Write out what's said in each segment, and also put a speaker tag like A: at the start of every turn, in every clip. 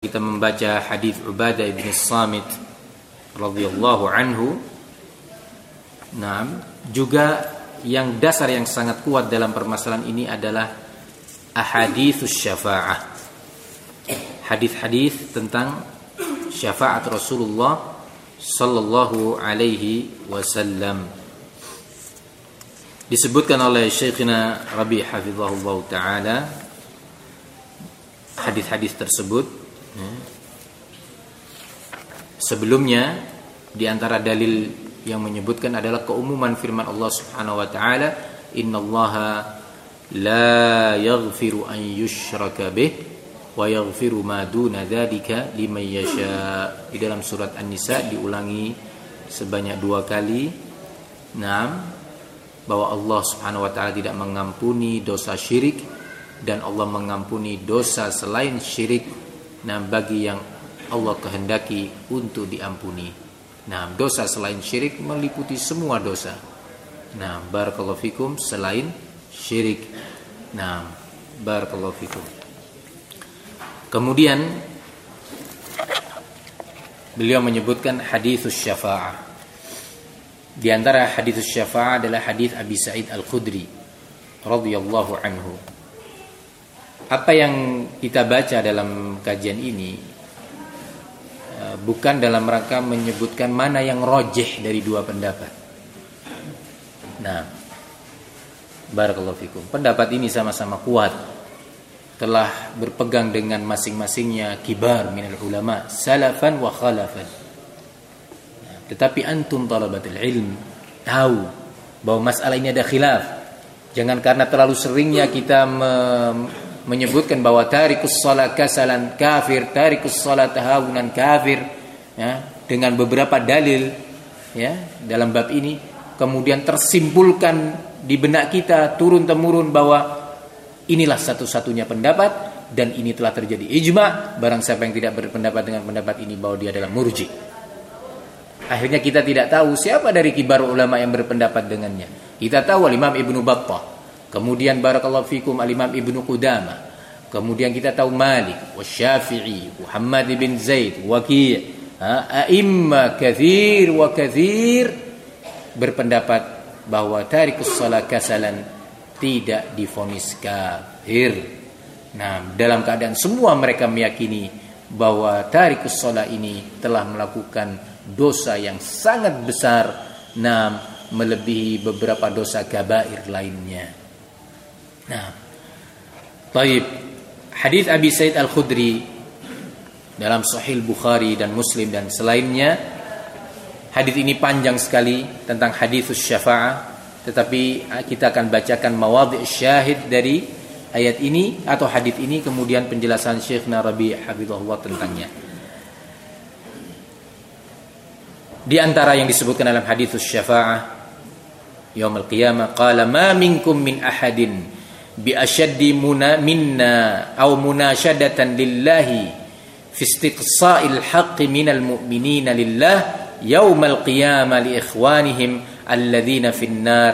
A: kita membaca hadis Ubadah bin Samit radhiyallahu anhu. Juga yang dasar yang sangat kuat dalam permasalahan ini adalah ahaditsus syafa'ah. Hadis-hadis tentang syafaat Rasulullah sallallahu alaihi wasallam. Disebutkan oleh Syekhina Rabi' hafizahullah taala hadis-hadis tersebut. Sebelumnya di antara dalil yang menyebutkan adalah keumuman firman Allah Subhanahu wa taala, innallaha la yaghfiru an yushraka bih wa yaghfiru ma duna dzalika liman yasha. Di dalam surat An-Nisa diulangi sebanyak 2 kali. Bahwa Allah Subhanahu wa taala tidak mengampuni dosa syirik dan Allah mengampuni dosa selain syirik bagi yang Allah kehendaki untuk diampuni. Dosa selain syirik meliputi semua dosa. Barakallahu fikum, selain syirik. Barakallahu fikum. Kemudian beliau menyebutkan haditsus syafa'ah. Di antara haditsus syafa'ah adalah hadits Abi Sa'id Al-Khudri radhiyallahu anhu. Apa yang kita baca dalam kajian ini bukan dalam rangka menyebutkan mana yang rajih dari 2 pendapat. Barakallahu fikum. Pendapat ini sama-sama kuat, telah berpegang dengan masing-masingnya kibar minal ulama salafan wa khalafan. Tetapi antum talabatul ilm tahu bahwa masalah ini ada khilaf. Jangan karena terlalu seringnya kita menyebutkan bahwa tarikus shalah kasalan kafir, tarikus shalah tahawunan kafir, dengan beberapa dalil dalam bab ini, kemudian tersimpulkan di benak kita turun temurun bahwa inilah satu-satunya pendapat dan ini telah terjadi ijma. Barang siapa yang tidak berpendapat dengan pendapat ini bahwa dia adalah murji. Akhirnya kita tidak tahu siapa dari kibar ulama yang berpendapat dengannya. Kita tahu Imam Ibnu Battah, kemudian barakallahu fikum Al-Imam Ibnu Qudamah, kemudian kita tahu Malik, Syafi'i, Muhammad bin Zaid, Waqi', a'imma katsir wa katsir berpendapat bahwa tarikus shalah kasalan tidak divonis kafir. Dalam keadaan semua mereka meyakini bahwa tarikus shalah ini telah melakukan dosa yang sangat besar, melebihi beberapa dosa kabair lainnya. Taib. Hadis Abi Sa'id Al-Khudri dalam Sahih Bukhari dan Muslim dan selainnya. Hadis ini panjang sekali tentang haditsus syafa'ah, tetapi kita akan bacakan mawadhi' syahid dari ayat ini atau hadis ini, kemudian penjelasan Syekhna Rabi' hafizahullah tentangnya. Di antara yang disebutkan dalam haditsus syafa'ah yaumul qiyamah, qala ma minkum min ahadin bi ashaddi minna aw munashadatan lillahi fi istiqsa'il haqqi minal mu'minina lillah yaumal qiyamah li ikhwanihim alladzina fin nar.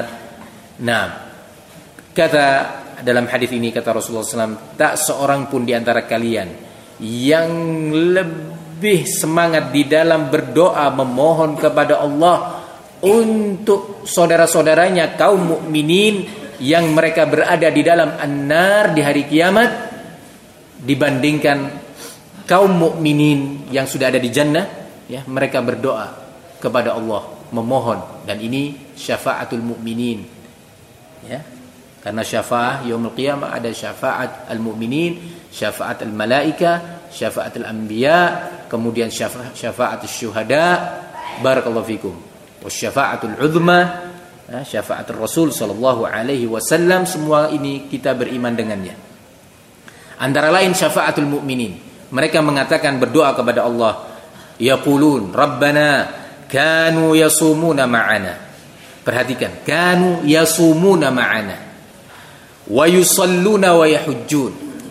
A: Kata dalam hadis ini, kata Rasulullah SAW, tak seorang pun di antara kalian yang lebih semangat di dalam berdoa memohon kepada Allah untuk saudara-saudaranya kaum mukminin yang mereka berada di dalam an-nar di hari kiamat dibandingkan kaum mukminin yang sudah ada di jannah. Mereka berdoa kepada Allah memohon, dan ini syafaatul mukminin. Karena syafaat yaumul qiyamah ada syafaat al-mu'minin, syafaat al-malaika, syafaat al-anbiya, kemudian syafaat syuhada, barakallahu fikum, wasyafaatul uzma, syafaat Rasul sallallahu alaihi wasallam. Semua ini kita beriman dengannya. Antara lain syafaatul mu'minin, mereka mengatakan berdoa kepada Allah, yaqulun rabbana kanu yasumuna ma'ana. Perhatikan, kanu yasumuna ma'ana wa yusalluna wa yahujjun.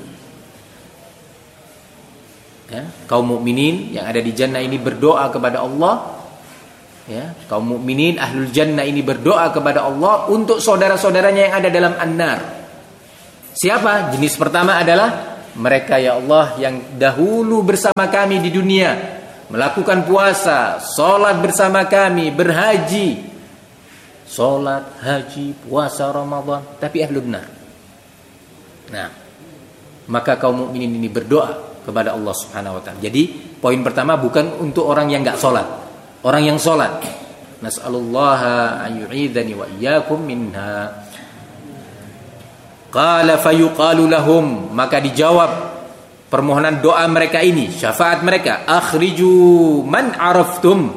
A: Kaum mukminin yang ada di jannah ini berdoa kepada Allah. Kaum mukminin ahlul jannah ini berdoa kepada Allah untuk saudara-saudaranya yang ada dalam an-nar. Siapa? Jenis pertama adalah mereka ya Allah yang dahulu bersama kami di dunia, melakukan puasa, sholat bersama kami, berhaji, sholat, haji, puasa Ramadan, tapi ahlun nar. Nah, maka kaum mukminin ini berdoa kepada Allah Subhanahu wa taala. Jadi poin pertama bukan untuk orang yang enggak sholat, orang yang sholat. Nas'alullaha an yu'idhani wa iyyakum minha. Qala fayuqalu lahum, maka dijawab permohonan doa mereka ini, syafaat mereka, akhriju man araftum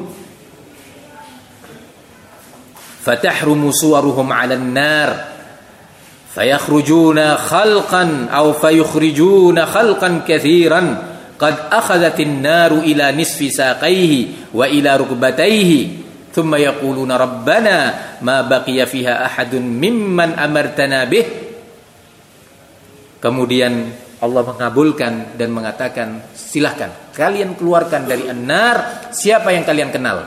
A: fatahrumu suwaruhum 'alan nar fayakhrujuna khalqan aw fayukhrijuna khalqan katsiran qad akhadhatin naru ila nisfi saqaihi wa ila rukbatayhi thumma yaquluna rabbana ma baqiya fiha ahadun mimman amartana bih. Kemudian Allah mengabulkan dan mengatakan, silahkan kalian keluarkan dari an-nar siapa yang kalian kenal.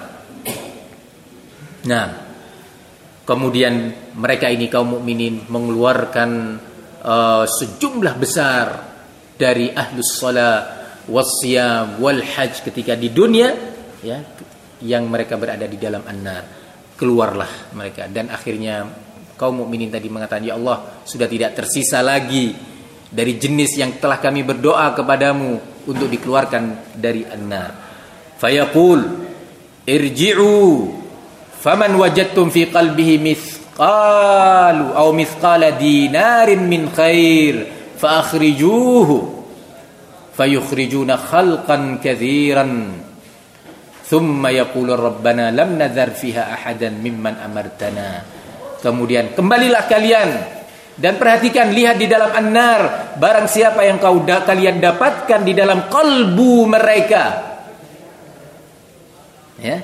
A: Nah, kemudian mereka ini kaum mukminin mengeluarkan sejumlah besar dari ahlus shalah wassiyam wal hajj ketika di dunia, ya, yang mereka berada di dalam an-nar. Keluarlah mereka, dan akhirnya kaum mukminin tadi mengatakan, ya Allah, sudah tidak tersisa lagi dari jenis yang telah kami berdoa kepadamu untuk dikeluarkan dari an-nar. Fayaqul irji'u faman wajadtum fi qalbihi mithqalu aw mithqala dinarin min khair fa akhrijuhu fayukhrijuna khalqan katsiran thumma yaqulu rabbana lam nadhar fiha ahadan mimman amartana. Kemudian kembalilah kalian dan perhatikan, lihat di dalam an-nar, barang siapa yang kalian dapatkan di dalam kalbu mereka, ya,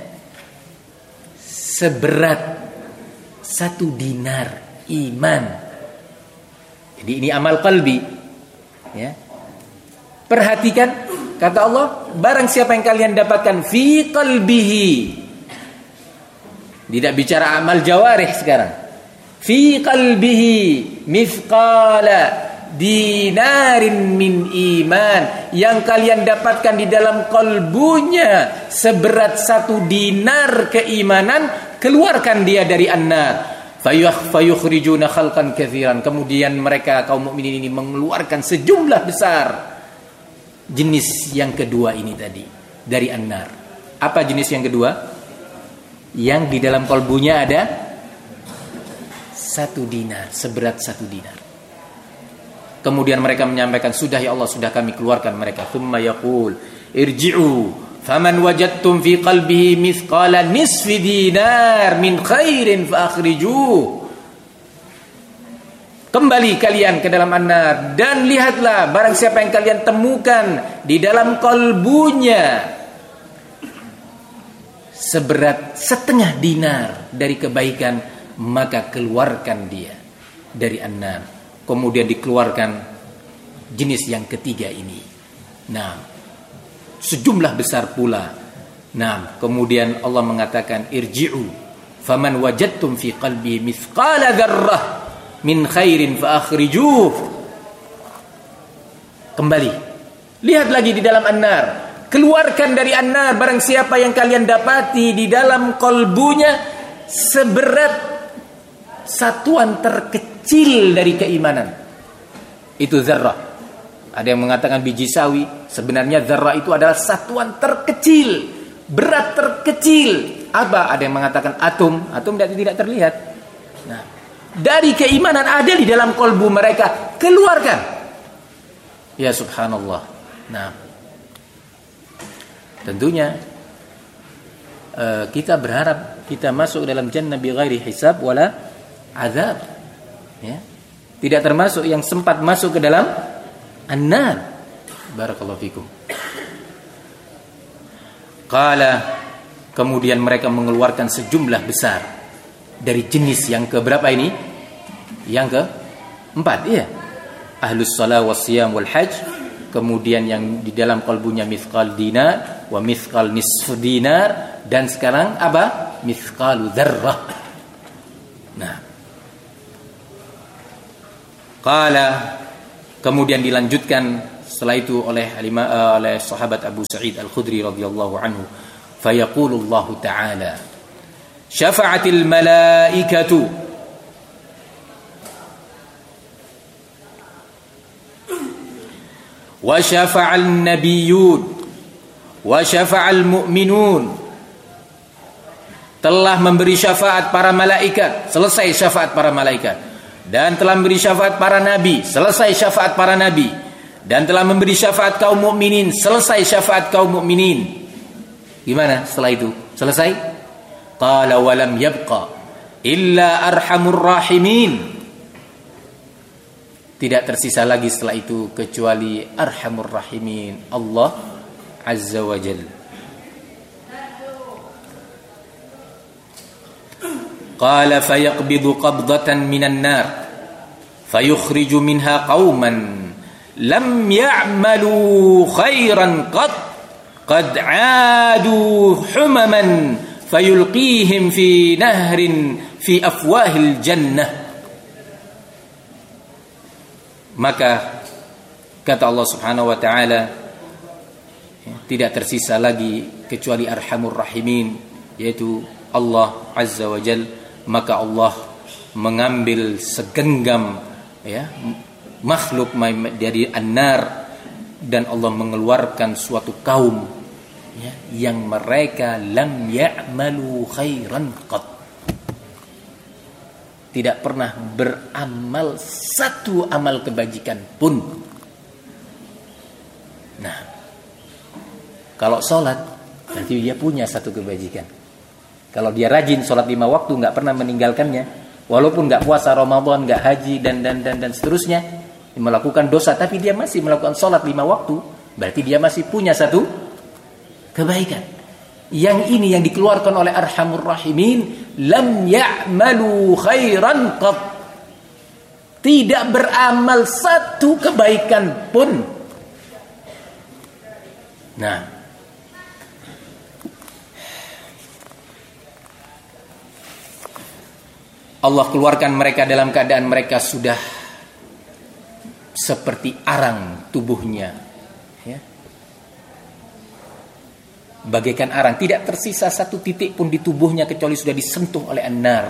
A: seberat 1 dinar iman. Jadi ini amal qalbi, ya. Perhatikan, kata Allah, barang siapa yang kalian dapatkan fi qalbihi. Tidak bicara amal jawarih sekarang. Fi qalbihi mithqala dinarin min iman, yang kalian dapatkan di dalam kalbunya seberat 1 dinar keimanan, keluarkan dia dari an-nar. Fayukhrijuna khalqan katsiran. Kemudian mereka kaum mukminin ini mengeluarkan sejumlah besar jenis yang kedua ini tadi dari an-nar. Apa jenis yang kedua? Yang di dalam kalbunya ada 1 dinar, seberat 1 dinar. Kemudian mereka menyampaikan, sudah ya Allah, sudah kami keluarkan mereka. Tsumma yaqul irji'u faman wajadtum fi qalbihi mithqala nisfi dinar min khairin fa akhrijuh. Kembali kalian ke dalam an-nar dan lihatlah barang siapa yang kalian temukan di dalam kalbunya seberat 1/2 dinar dari kebaikan, maka keluarkan dia dari an-nar. Kemudian dikeluarkan jenis yang ketiga ini. Nah, sejumlah besar pula. Nah, kemudian Allah mengatakan irji'u faman wajadtum fi qalbi mithqala dzarrah min khairin fa akhrijuh. Kembali, lihat lagi di dalam an-nar, keluarkan dari an-nar barang siapa yang kalian dapati di dalam kalbunya seberat satuan terkecil dari keimanan. Itu zarrah. Ada yang mengatakan biji sawi, sebenarnya zarrah itu adalah satuan terkecil, berat terkecil. Apa? Ada yang mengatakan atom tidak terlihat. Nah, dari keimanan ada di dalam kalbu mereka, keluarkan. Ya subhanallah. Nah, tentunya kita berharap kita masuk dalam jannah bi ghairi hisab wala azab, ya. Tidak termasuk yang sempat masuk ke dalam an-nar. Barakallahu fikum. Qala, kemudian mereka mengeluarkan sejumlah besar dari jenis yang keberapa ini? Yang keempat, iya. Ahlus shalah wassiyam wal hajj. Kemudian yang di dalam kalbunya mithqal dinar wa mithqal nisfu dinar, dan sekarang apa? Mithqalu dzarrah. Nah, qala, kemudian dilanjutkan setelah itu oleh sahabat Abu Sa'id Al-Khudri radhiyallahu anhu, fayaqulu Allah Ta'ala syafa'atil malaikatu wa syafa'al nabiyyun wa syafa'al mu'minun. Telah memberi syafaat para malaikat, selesai syafaat para malaikat. Dan telah memberi syafaat para nabi, selesai syafaat para nabi. Dan telah memberi syafaat kaum mukminin, selesai syafaat kaum mukminin. Gimana setelah itu? Selesai? Qala wa lam yabqa illa arhamur rahimin. Tidak tersisa lagi setelah itu kecuali arhamur rahimin, Allah Azza wa Jalla. Qala fayaqbidu qabdatan minan nar fayukhriju minha qauman lam ya'malu khairan qad 'adu humaman fayulqihim fi nahrin fi afwahil jannah. Maka kata Allah Subhanahu wa taala, tidak tersisa lagi kecuali arhamur rahimin, yaitu Allah Azza wa Jalla. Maka Allah mengambil segenggam makhluk dari an-nar, dan Allah mengeluarkan suatu kaum yang mereka lam ya'malu khairan qat, tidak pernah beramal satu amal kebajikan pun. Nah, kalau sholat berarti dia punya satu kebajikan. Kalau dia rajin sholat 5 waktu, nggak pernah meninggalkannya, walaupun nggak puasa Ramadan, nggak haji dan seterusnya, melakukan dosa, tapi dia masih melakukan sholat 5 waktu, berarti dia masih punya satu kebaikan. Yang ini yang dikeluarkan oleh Arhamur Rahimin, lam ya'malu khairan qat, tidak beramal satu kebaikan pun. Nah, Allah keluarkan mereka dalam keadaan mereka sudah seperti arang tubuhnya, bagaikan arang, tidak tersisa satu titik pun di tubuhnya kecuali sudah disentuh oleh an-nar,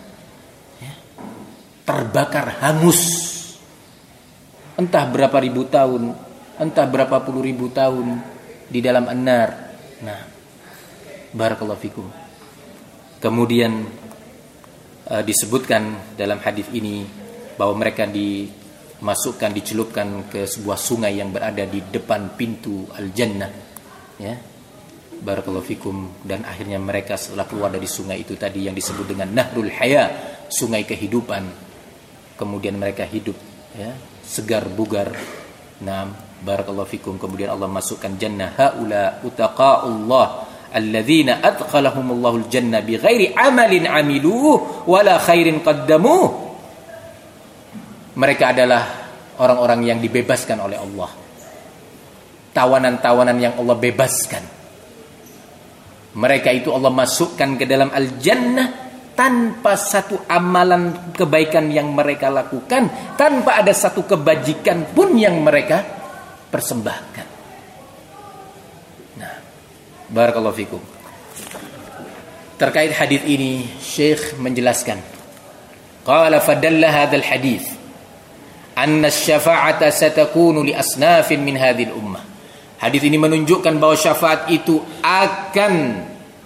A: terbakar hangus, entah berapa ribu tahun, entah berapa puluh ribu tahun di dalam an-nar. Nah, barakallahu fikum. Kemudian disebutkan dalam hadis ini bahwa mereka dimasukkan, dicelupkan ke sebuah sungai yang berada di depan pintu al-jannah, barakallahu fikum. Dan akhirnya mereka setelah keluar dari sungai itu tadi yang disebut dengan Nahrul Haya, sungai kehidupan, kemudian mereka hidup segar bugar. Nah, barakallahu fikum. Kemudian Allah masukkan jannah, haula utaqaullah alladzina adkhalahumullahu al-jannah bighairi amalin amiluhu wala khairin qaddamuh. Mereka adalah orang-orang yang dibebaskan oleh Allah, tawanan-tawanan yang Allah bebaskan. Mereka itu Allah masukkan ke dalam al-jannah tanpa satu amalan kebaikan yang mereka lakukan, tanpa ada satu kebajikan pun yang mereka persembahkan. Barakallahu fikum. Terkait hadis ini, Syekh menjelaskan, qala fadalla hadzal hadits anna asy-syafa'ata satakunu li asnafin min hadhil ummah. Hadis ini menunjukkan bahwa syafaat itu akan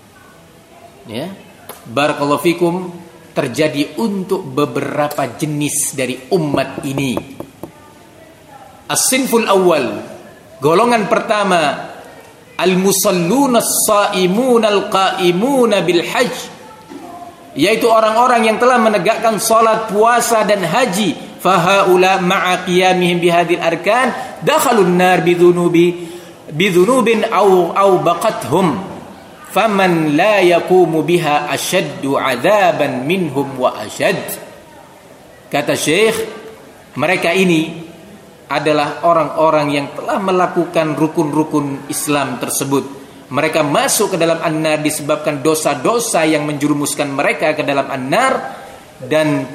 A: barakallahu fikum terjadi untuk beberapa jenis dari umat ini. As-sinful awal, golongan pertama, al-musalluna as-saimuna al-qaimuna bil hajj, yaitu orang-orang yang telah menegakkan salat, puasa dan haji. Fahaula ma'a qiyamihim bihadhil arkan dakhalun nar bidhunubin aw baqathum faman la yaqumu biha ashaddu 'adzaban minhum wa ashad. Kata Syekh, mereka ini adalah orang-orang yang telah melakukan rukun-rukun Islam tersebut. Mereka masuk ke dalam an-nar disebabkan dosa-dosa yang menjerumuskan mereka ke dalam an-nar, dan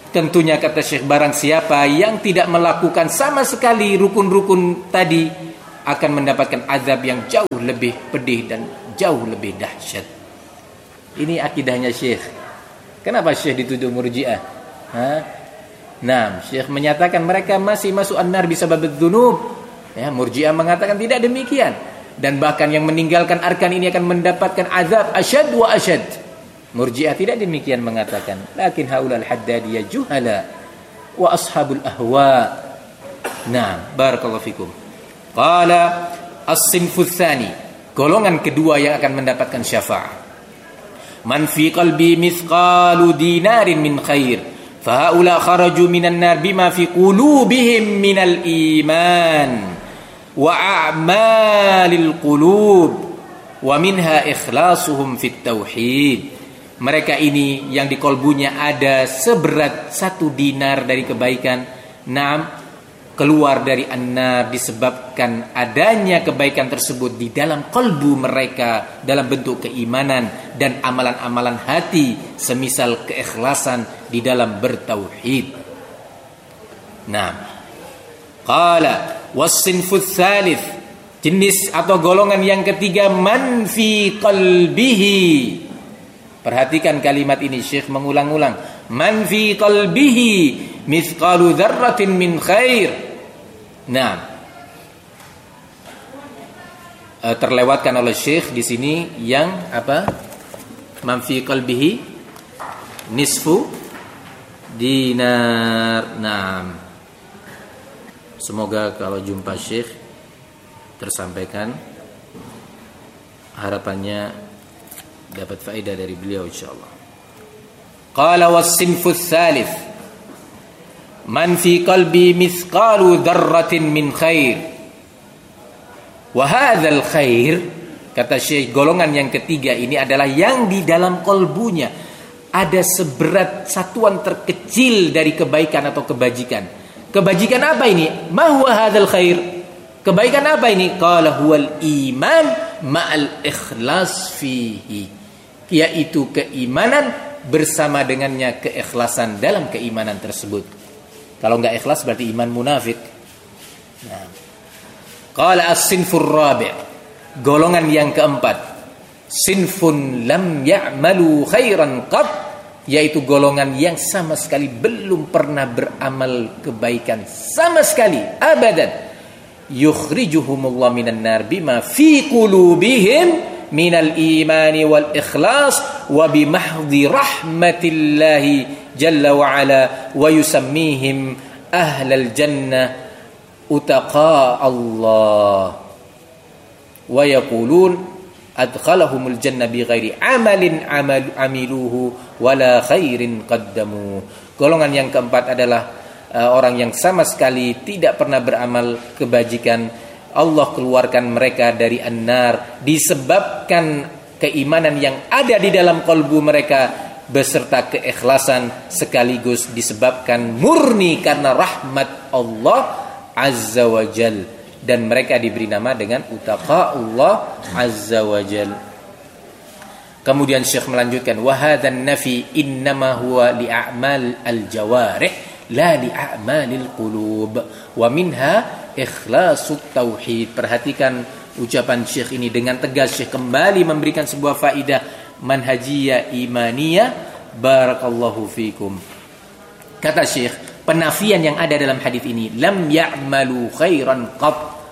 A: Tentunya kata Syekh, barang siapa yang tidak melakukan sama sekali rukun-rukun tadi akan mendapatkan azab yang jauh lebih pedih dan jauh lebih dahsyat. Ini akidahnya Syekh. Kenapa Syekh dituduh Murji'ah? Nah, Syekh menyatakan mereka masih masuk an-nar bisabab dzunub. Ya, Murji'ah mengatakan tidak demikian. Dan bahkan yang meninggalkan arkan ini akan mendapatkan azab asyad wa asyad. Murji'ah tidak demikian mengatakan. Lakin haulal haddadiyah juhala wa ashabul ahwa. Nah, barakallahu fikum. Qala as-sinfu tsani, golongan kedua yang akan mendapatkan syafaat. Man fi qalbi mithqalu dinarin min khair, fa haula kharaju minan nar bima fi qulubihim minal iman wa a'malil qulub wa minha ikhlasuhum fit tauhid. Mereka ini yang di kolbunya ada seberat 1 dinar dari kebaikan, keluar dari an-nar disebabkan adanya kebaikan tersebut di dalam kolbu mereka dalam bentuk keimanan dan amalan-amalan hati semisal keikhlasan di dalam bertauhid. Qala was-sinfu tsalits, jenis atau golongan yang ketiga, man fi qalbihi. Perhatikan kalimat ini, Syekh mengulang-ulang. Man fi qalbihi mithqalu dzarratin min khair. Terlewatkan oleh Syekh di sini yang apa? Man fi qalbihi nisfu dinar. Semoga kalau jumpa Syekh tersampaikan, harapannya dapat faedah dari beliau insyaallah. Qala was-sinfu tsalits, man fi qalbi mithqalu dzarratin min khair. Wa hadzal khair, kata Syekh, golongan yang ketiga ini adalah yang di dalam kolbunya ada seberat satuan terkecil dari kebaikan atau kebajikan. Kebajikan apa ini? Ma huwa hadzal khair? Kebaikan apa ini? Qala huwal iman ma'al ikhlas fihi, yaitu keimanan bersama dengannya keikhlasan dalam keimanan tersebut. Kalau enggak ikhlas berarti iman munafik. Qala as-sinfur rabi', golongan yang keempat, sinfun lam ya'malu khairan qat, yaitu golongan yang sama sekali belum pernah beramal kebaikan sama sekali, abadan. Yukhrijuhumullah minan nar bima fi qulubihim minal imani wal ikhlas wa bimahdhi rahmatillahi jalla wa ala wa yusammihim ahlal jannah utaqa Allah wa yaqulun adkhalahumul jannah bighairi amalin amiluhu wala khairin qaddamu. Golongan yang keempat adalah orang yang sama sekali tidak pernah beramal kebajikan. Allah keluarkan mereka dari an-nar disebabkan keimanan yang ada di dalam kalbu mereka beserta keikhlasan, sekaligus disebabkan murni karena rahmat Allah azza wa jal, dan mereka diberi nama dengan utaqa Allah azza wa jal. Kemudian Syekh melanjutkan, wa hadzan nafi innama huwa li a'mal al-jawarih la li a'malil qulub wa minha ikhlasu tauhid. Perhatikan ucapan Syekh ini dengan tegas. Syekh kembali memberikan sebuah faidah manhajiyah imaniyah. Barakallahu fikum. Kata Syekh, penafian yang ada dalam hadis ini, lam ya'malu khairan qat.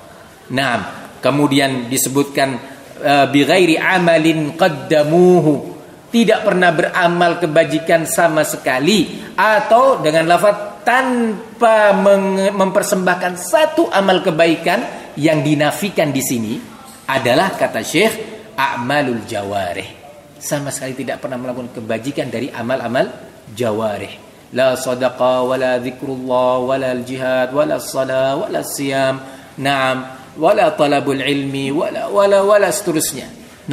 A: Kemudian disebutkan bighairi amalin qaddamuhu, tidak pernah beramal kebajikan sama sekali, atau dengan lafaz tanpa mempersembahkan satu amal kebaikan. Yang dinafikan di sini adalah, kata Syekh, a'malul jawarih, sama sekali tidak pernah melakukan kebajikan dari amal-amal jawarih. La sadaqa wala zikrullah wala al-jihad wala as-salah wala as-siyam, wala talabul ilmi wala seterusnya.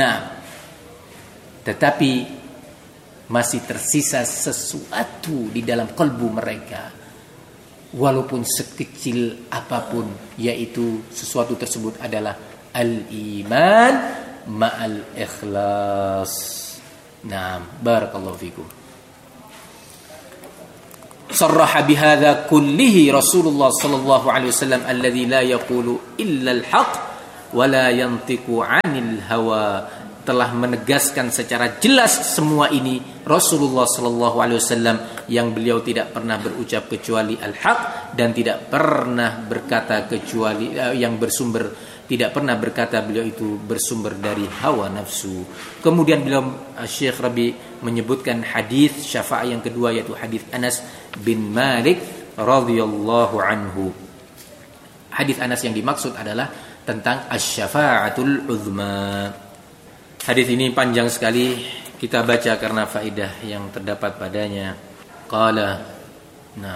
A: Tetapi masih tersisa sesuatu di dalam kalbu mereka, walaupun sekecil apapun, yaitu sesuatu tersebut adalah al-iman ma'al ikhlas. Barakallahu fikum. صرح بهذا كله رسول الله صلى الله عليه وسلم الذي لا يقول إلا الحق ولا ينطق عن الهوى. Telah menegaskan secara jelas semua ini Rasulullah sallallahu alaihi wasallam yang beliau tidak pernah berucap kecuali al-haq dan tidak pernah berkata kecuali yang bersumber, tidak pernah berkata beliau itu bersumber dari hawa nafsu. Kemudian beliau Syekh Rabi menyebutkan hadis syafaat yang kedua, yaitu hadis Anas bin Malik radhiyallahu anhu. Hadis Anas yang dimaksud adalah tentang asy-syafa'atul uzma. Hadis ini panjang sekali, kita baca karena faidah yang terdapat padanya. Qala, nah,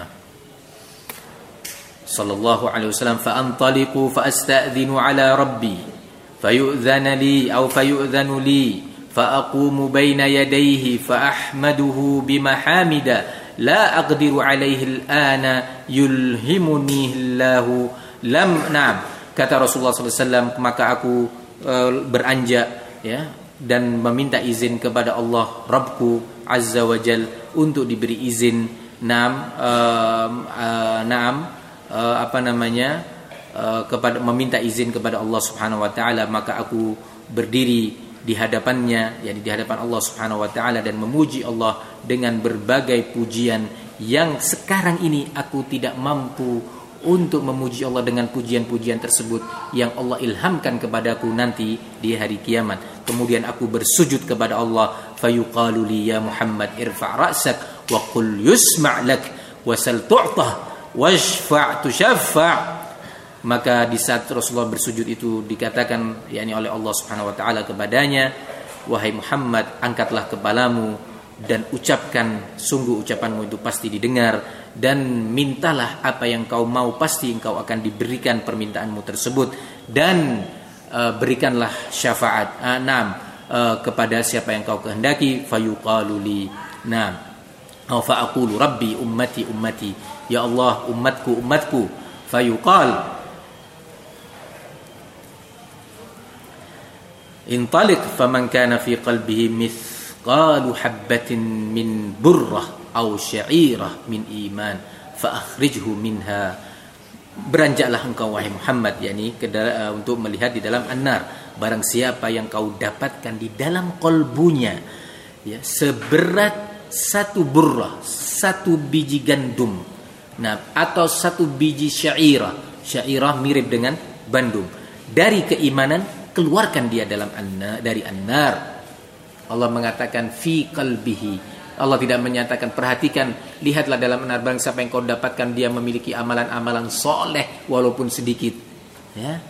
A: sallallahu alaihi wasallam, fa antaliqu fa asta'dhinu ala rabbi fayu'dhana li aw fayu'dhanu li fa aqumu baina yadayhi fa ahmaduhu bimahamida la aqdiru alaihi al-ana yulhimuni Allahu lam na'am. Kata Rasulullah sallallahu alaihi wasallam, maka aku beranjak, ya, dan meminta izin kepada Allah Rabbku Azza wa Jal untuk diberi izin kepada meminta izin kepada Allah Subhanahu wa taala. Maka aku berdiri di hadapannya, yakni di hadapan Allah Subhanahu wa taala, dan memuji Allah dengan berbagai pujian yang sekarang ini aku tidak mampu untuk memuji Allah dengan pujian-pujian tersebut yang Allah ilhamkan kepadaku nanti di hari kiamat. Kemudian aku bersujud kepada Allah, fayuqalu li ya Muhammad irfa' ra'sak wa qul yusma' lak wa sal tu'tah washfa' tushaffa'. Maka di saat Rasulullah bersujud itu dikatakan, yakni oleh Allah Subhanahu wa taala kepadanya, wahai Muhammad, angkatlah kepalamu dan ucapkan, sungguh ucapanmu itu pasti didengar, dan mintalah apa yang kau mau, pasti engkau akan diberikan permintaanmu tersebut, dan berikanlah syafaat kepada siapa yang kau kehendaki. Fayuqalu li fa aqulu rabbi ummati ummati, ya Allah, umatku umatku. Fayuqal intaliq faman kana fi qalbihi mithqalu habbatin min burrah aw sya'irah min iman fa akhrijhu minha. Beranjaklah engkau wahai Muhammad, yakni untuk melihat di dalam an-nar. Barang siapa yang kau dapatkan di dalam kolbunya, ya, seberat satu burrah, satu biji gandum, atau satu biji sya'irah. Sya'irah mirip dengan bandung. Dari keimanan, keluarkan dia dari an-nar. Allah mengatakan fi qalbihi. Allah tidak menyatakan, perhatikan, lihatlah dalam an-nar, barang siapa yang kau dapatkan dia memiliki amalan-amalan soleh walaupun sedikit, ya.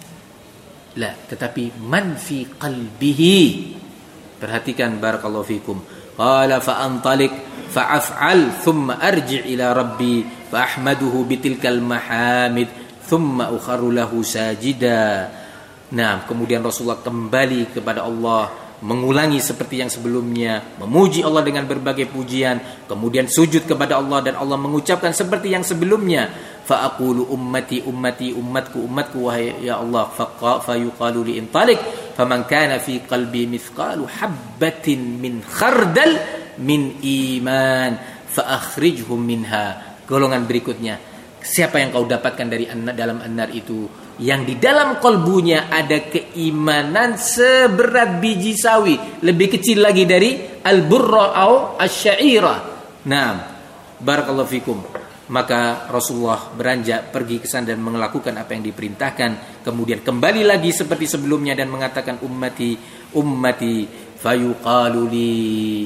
A: Lah, tetapi man fi qalbihi. Perhatikan, barakallahu fikum. Qala fa antaliq fa af'al thumma arji' ila rabbi fa ahmaduhu bitilkal mahamid thumma ukharu lahu sajida. Nah, kemudian Rasulullah kembali kepada Allah, mengulangi seperti yang sebelumnya, memuji Allah dengan berbagai pujian, kemudian sujud kepada Allah, dan Allah mengucapkan seperti yang sebelumnya, fa aqulu ummati ummati, umatku umatku, wahai ya Allah. Fa yuqalu li intaliq faman kana fi qalbi mithqalu habbatin min khardal min iman fa akhrijhum minha. Golongan berikutnya, siapa yang kau dapatkan dari dalam an-nar itu, yang di dalam kolbunya ada keimanan seberat biji sawi, lebih kecil lagi dari al-burra atau asy-sya'irah. Nah, barakallahu fikum. Maka Rasulullah beranjak pergi ke sana dan melakukan apa yang diperintahkan. Kemudian kembali lagi seperti sebelumnya dan mengatakan ummati ummati fayuqalu li.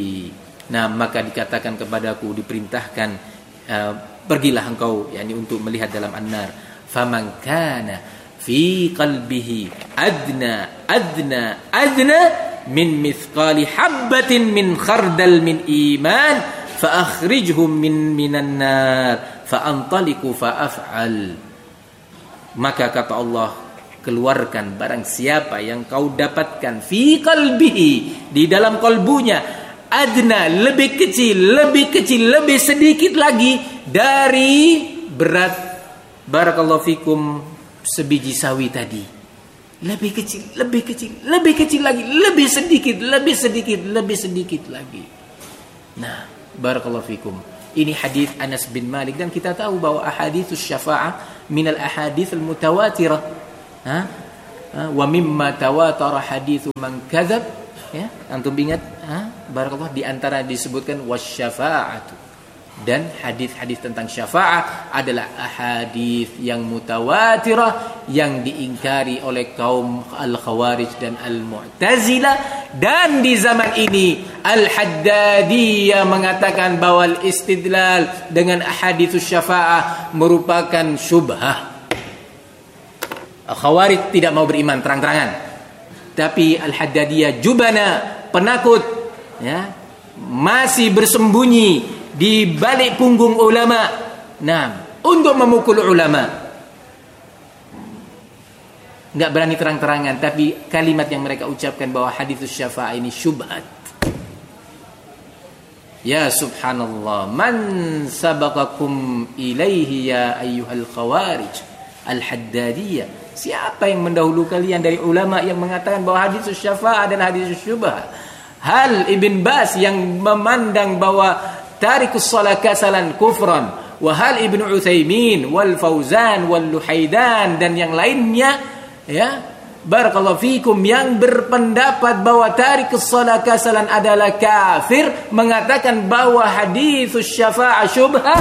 A: Nah, maka dikatakan kepadaku, diperintahkan, pergilah engkau, yakni untuk melihat dalam an-nar. Faman kana fi qalbihi adna min mithqali habbatin min khardal min iman fa akhrijhum minan nar fa antaliqu fa af'al. Maka kata Allah, keluarkan barang siapa yang kau dapatkan fi qalbihi, di dalam kolbunya, adna, lebih kecil, lebih sedikit lagi dari berat, barakallahu fikum, sebiji sawi tadi. Lebih kecil lagi, lebih sedikit lagi. Nah, barakallahu fikum. Ini hadis Anas bin Malik, dan kita tahu bahwa ahaditsus syafa'ah minal ahadits al-mutawatirah. Wa mimma tawatara haditsu man kadzab. Ya, antum ingat? Barakallah, di antara disebutkan wasyafa'atu. Dan hadis-hadis tentang syafaat adalah ahadis yang mutawatirah yang diingkari oleh kaum al-Khawarij dan al-Mu'tazilah. Dan di zaman ini Al-Haddadiyah mengatakan bahwa istidlal dengan ahadits syafaat merupakan syubhah. Al-Khawarij tidak mau beriman terang-terangan, tapi Al-Haddadiyah jubana, penakut, ya, masih bersembunyi di balik punggung ulama, untuk memukul ulama. Enggak berani terang-terangan, tapi kalimat yang mereka ucapkan bahwa hadits syafa'a ini syubhat. Ya subhanallah, man sabaqakum ilaihi ya ayyuhal khawarij al-Haddadiyah. Siapa yang mendahului kalian dari ulama yang mengatakan bahwa hadits syafa'a adalah hadits syubhat? Hal Ibn Baz yang memandang bahwa tarikus shalah kasalan kufran, wa hal Ibnu Utsaimin wal Fauzan wal Luhaidan dan yang lainnya, ya, barakallahu fikum, yang berpendapat bahwa tarikus shalah kasalan adalah kafir, mengatakan bahwa haditsus syafa'ah syubhah.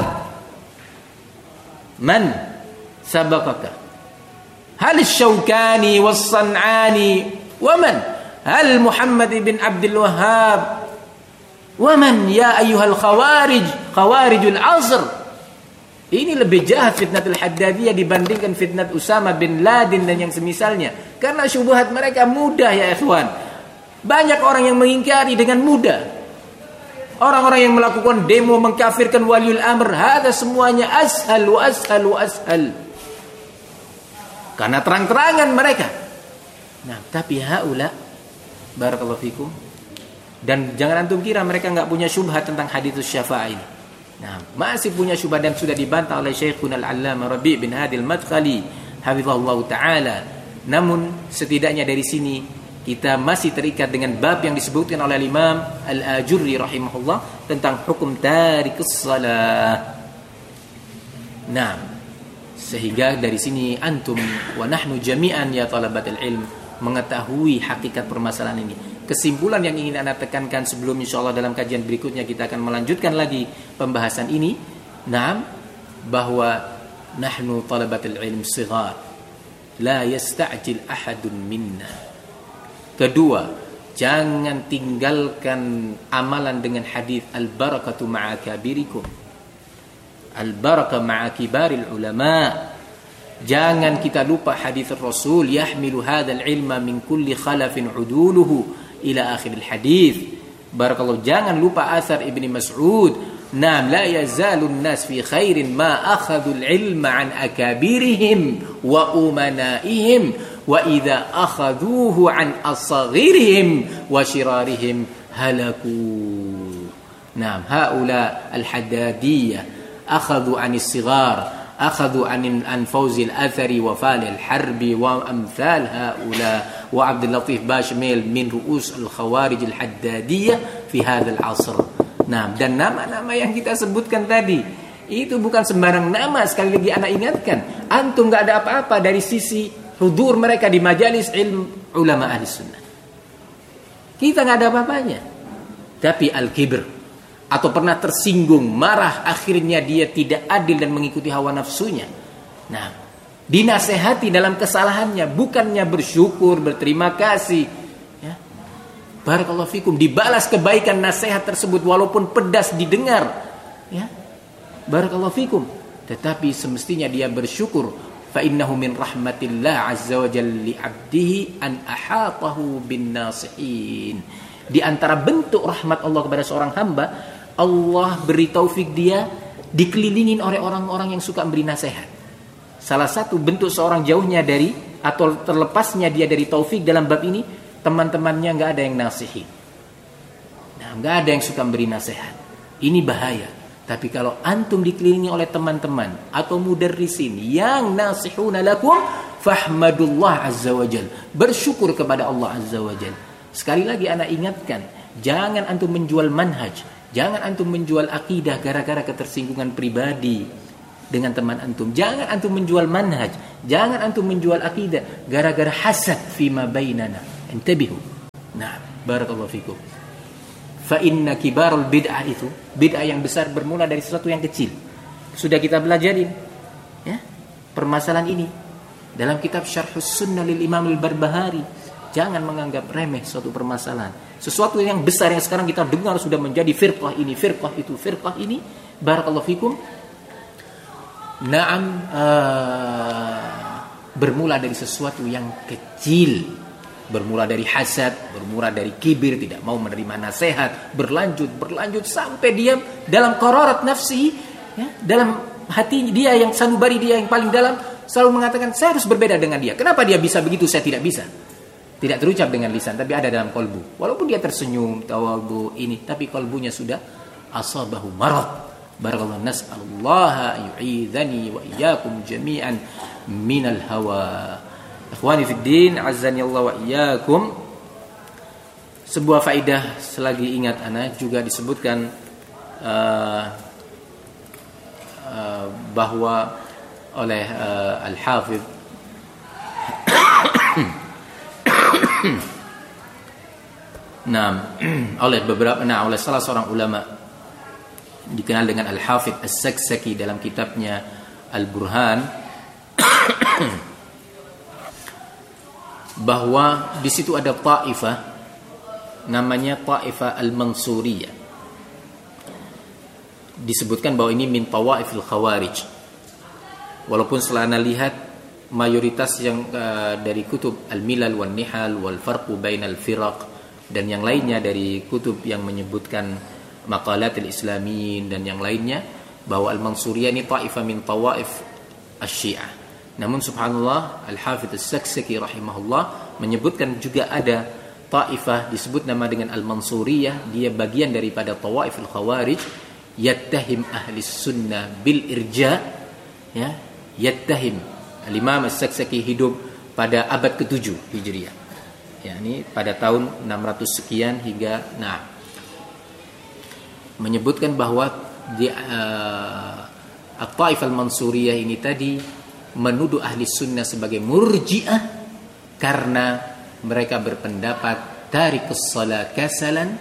A: Man sabaqaka? Hal Syaukani was San'ani wa man? Hal Muhammad ibn Abdul Wahhab? Waman ya ayyuhal khawarijul asr. Ini lebih jahat fitnatul Haddadiyah dibandingkan fitnat Usama bin Laden dan yang semisalnya. Karena syubhat mereka mudah ya ikhwan. Banyak orang yang mengingkari dengan mudah. Orang-orang yang melakukan demo mengkafirkan waliul amr, hada semuanya ashal wa ashal wa ashal. Karena terang-terangan mereka. Tapi haula, barakallahu fikum, dan jangan antum kira mereka enggak punya syubhat tentang hadits syafa'ah ini. Masih punya syubhat dan sudah dibantah oleh Syekhuna Al-Allamah Rabi' bin Hadi Al-Madkhali hafizahullah taala. Namun setidaknya dari sini kita masih terikat dengan bab yang disebutkan oleh Imam Al-Ajurri rahimahullah tentang hukum tarikus shalah. Sehingga dari sini antum wa nahnu jami'an ya talabatul ilm mengetahui hakikat permasalahan ini. Kesimpulan yang ingin Anda tekankan sebelum insyaallah dalam kajian berikutnya kita akan melanjutkan lagi pembahasan ini. Bahwa nahnu talabatul ilm shighar, la yasta'jil ahadun minna. Kedua, jangan tinggalkan amalan dengan hadis al-barakatu ma'a kabirikum. Al-barakah ma'a kibaril ulama. Jangan kita lupa hadis Rasul, yahmilu hadzal ilma min kulli khalafin uduluhu ila akhiril hadis. Barakallahu, jangan lupa asar Ibni Mas'ud, la yazalun nas fi khairin ma akhadul ilma an akabirihim wa umanaihim wa idza akhaduhu an asghirihim wa shirarihim halaku. Haula al-Haddadiyah akhadhu an as-sighar, akhadhu an Fawzi al-Athari wa Fali al-Harbi wa amthal haula wa Abdul Latif Bashmil min ru'us al-Khawarij al-Haddadiyah fi hadzal asr. Dan nama-nama yang kita sebutkan tadi itu bukan sembarang nama. Sekali lagi anak ingatkan, antum enggak ada apa-apa dari sisi hudur mereka di majalis ilmu ulama ahli sunnah. Kita enggak ada apa-apanya. Tapi al-kibr, atau pernah tersinggung, marah, akhirnya dia tidak adil dan mengikuti hawa nafsunya. Dinasehati dalam kesalahannya, bukannya bersyukur, berterima kasih, ya. Barakallahu fikum, dibalas kebaikan nasihat tersebut walaupun pedas didengar, ya. Barakallahu fikum, tetapi semestinya dia bersyukur. Fa innahu min rahmatillah azza wa jalla li 'abdihi an ahatahu bin nasihin. Di antara bentuk rahmat Allah kepada seorang hamba, Allah beri taufik dia dikelilingin oleh orang-orang yang suka memberi nasihat. Salah satu bentuk seorang jauhnya dari atau terlepasnya dia dari taufik dalam bab ini, teman-temannya enggak ada yang nasihin. Enggak ada yang suka memberi nasihat. Ini bahaya. Tapi kalau antum dikelilingi oleh teman-teman atau mudarrisin yang nasihuna lakum, fahmadullah azza wajal. Bersyukur kepada Allah azza wajal. Sekali lagi anak ingatkan, jangan antum menjual manhaj, Jangan antum menjual akidah gara-gara ketersinggungan pribadi dengan teman antum. Jangan antum menjual manhaj. Jangan antum menjual akidah gara-gara hasad fima bainana. Intabihu. Nah, barakallahu fikum. Fa inna kibarul bid'ah itu, bid'ah yang besar bermula dari sesuatu yang kecil. Sudah kita belajarin ya, permasalahan ini dalam kitab Syarhus Sunnah lil Imam Al-Barbahari. Jangan menganggap remeh suatu permasalahan. Sesuatu yang besar yang sekarang kita dengar sudah menjadi firqah ini, firqah itu, firqah ini. Barakallahu fikum. Naam, bermula dari sesuatu yang kecil. Bermula dari hasad, bermula dari kibir, tidak mau menerima nasihat, berlanjut sampai dia dalam qararat nafsi, ya, dalam hati dia yang sanubari, dia yang paling dalam, selalu mengatakan saya harus berbeda dengan dia. Kenapa dia bisa begitu, saya tidak bisa? Tidak terucap dengan lisan, tapi ada dalam kolbu. Walaupun dia tersenyum, tawadhu ini, tapi kolbunya sudah asabahu marad. Barakallahu, nas'alullaha yu'idhani wa iyyakum jami'an minal hawa. Ikhwani fid din, azzani Allah wa iyyakum. Sebuah faedah selagi ingat ana juga disebutkan bahwa oleh Al-Hafidh oleh salah seorang ulama dikenal dengan Al-Hafidh As-Saksaki dalam kitabnya Al-Burhan bahwa di situ ada ta'ifah namanya ta'ifah Al-Mansuriyah. Disebutkan bahwa ini min tawaifil khawarij. Walaupun setelah Anda lihat mayoritas yang dari kutub Al-Milal wal Nihal wal Farqu bainal Firaq dan yang lainnya dari kutub yang menyebutkan Maqalatil Islamiyin dan yang lainnya, bahwa Al-Mansuriyah ini ta'ifah min tawaif Asy-Syiah. Namun subhanallah, Al-Hafidz As-Saksaki rahimahullah menyebutkan juga ada ta'ifah disebut nama dengan Al-Mansuriyah, dia bagian daripada tawaifil khawarij, yattahim ahli sunnah bil irja, ya, yattahim. Al-Imam As-Saksaki hidup pada abad ke-7 Hijriah. Ya, ini pada tahun 600 sekian hingga menyebutkan bahwa di At-Taifah Al-Mansuriyah ini tadi menuduh ahli sunnah sebagai murji'ah karena mereka berpendapat tarikus shalah kasalan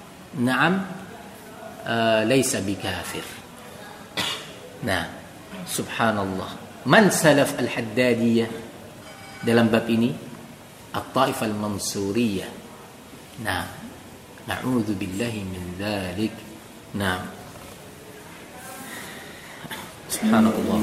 A: laisa bikafir. Nah, subhanallah. Man salaf al-Haddadiyah dalam bab ini At-Taifah Al-Mansuriyah. Nah, na'udzu billahi min dzalik. Nah, subhanallah.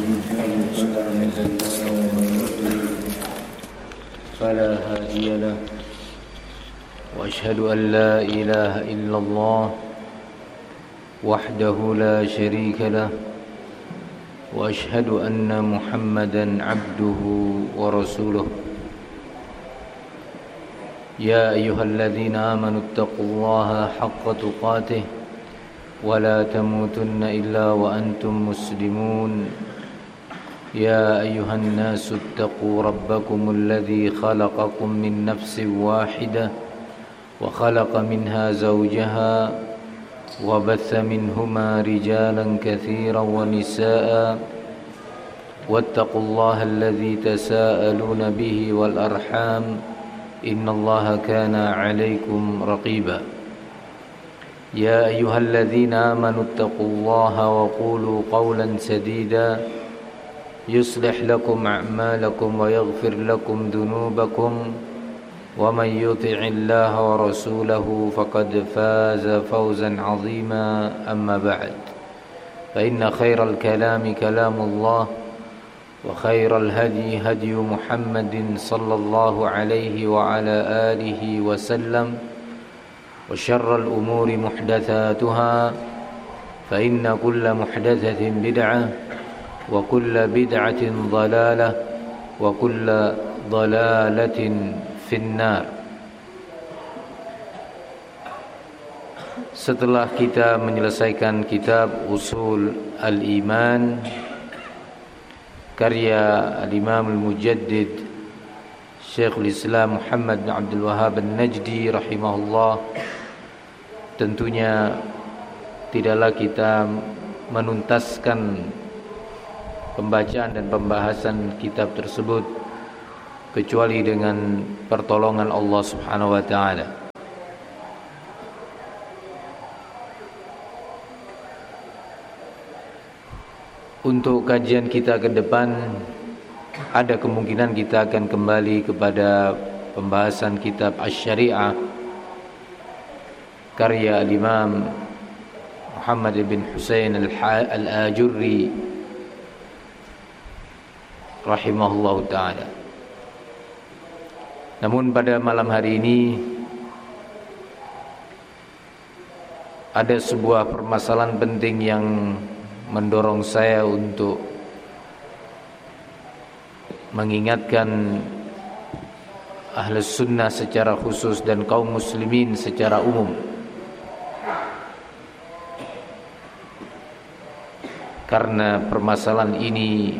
A: Fala hadiya lah. Wa asyhadu an la ilaha illallah wahdahu la syarika lah. وأشهد أن محمدا عبده ورسوله يا أيها الذين آمنوا اتقوا الله حق تقاته ولا تموتن إلا وأنتم مسلمون يا أيها الناس اتقوا ربكم الذي خلقكم من نفس واحدة وخلق منها زوجها وبث منهما رجالا كثيرا ونساء واتقوا الله الذي تساءلون به والأرحام إن الله كان عليكم رقيبا يا أيها الذين آمنوا اتقوا الله وقولوا قولا سديدا يصلح لكم أعمالكم ويغفر لكم ذنوبكم ومن يطع الله ورسوله فقد فاز فوزا عظيما أما بعد فإن خير الكلام كلام الله وخير الهدي هدي محمد صلى الله عليه وعلى آله وسلم وشر الأمور محدثاتها فإن كل محدثة بدعة وكل بدعة ضلالة وكل ضلالة finnar. Setelah kita menyelesaikan kitab Usul Al-Iman karya Al-Imam Al-Mujaddid Syekhul Islam Muhammad bin Abdul Wahhab An-Najdi rahimahullah, tentunya tidaklah kita menuntaskan pembacaan dan pembahasan kitab tersebut kecuali dengan pertolongan Allah Subhanahu wa taala. Untuk kajian kita ke depan, ada kemungkinan kita akan kembali kepada pembahasan kitab Asy-Syari'ah karya Imam Muhammad bin Husain Al-Ajurri rahimahullahu ta'ala. Namun pada malam hari ini ada sebuah permasalahan penting yang mendorong saya untuk mengingatkan Ahlus Sunnah secara khusus dan kaum muslimin secara umum. Karena permasalahan ini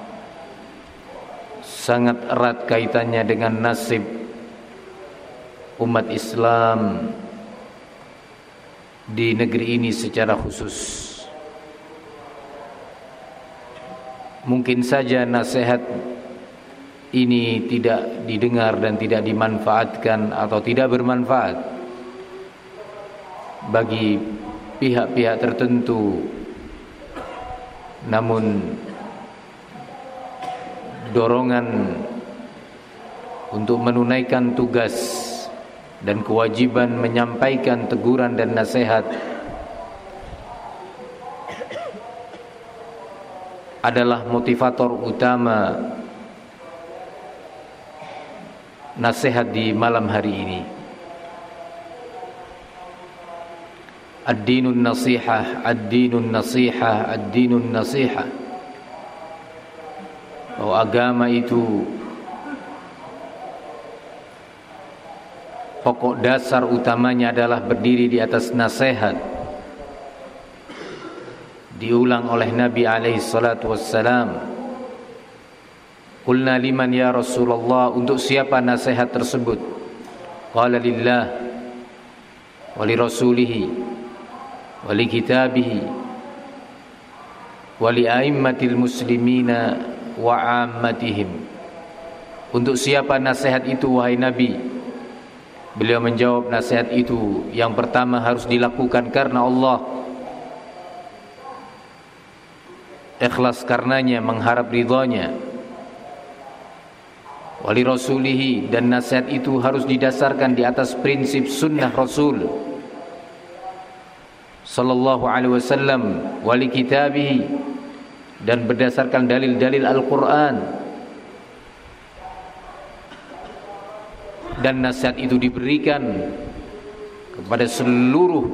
A: sangat erat kaitannya dengan nasib umat Islam di negeri ini secara khusus. Mungkin saja nasihat ini tidak didengar dan tidak dimanfaatkan atau tidak bermanfaat bagi pihak-pihak tertentu. Namun dorongan untuk menunaikan tugas dan kewajiban menyampaikan teguran dan nasihat adalah motivator utama nasihat di malam hari ini. Ad-dinun nasihah, ad-dinun nasihah, ad-dinun nasihah. Bahwa agama itu pokok dasar utamanya adalah berdiri di atas nasihat. Diulang oleh Nabi alaihi salatu wassalam. Qulna liman ya Rasulullah, untuk siapa nasihat tersebut? Qala lillah wa li rasulihi wa li kitabihi wa li a'immatil muslimina wa 'ammatihim. Untuk siapa nasihat itu wahai Nabi? Beliau menjawab, nasihat itu yang pertama harus dilakukan karena Allah, ikhlas karenanya, mengharap ridhanya. Wali rasulihi, dan nasihat itu harus didasarkan di atas prinsip sunnah Rasul sallallahu alaihi wasallam. Wali kitabihi, dan berdasarkan dalil-dalil Al-Quran. Dan nasihat itu diberikan kepada seluruh